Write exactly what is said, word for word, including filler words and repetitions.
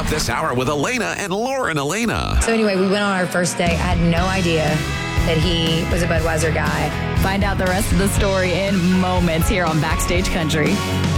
this hour with Elena and Lauren Elena. So anyway, we went on our first date. I had no idea that he was a Budweiser guy. Find out the rest of the story in moments here on Backstage Country.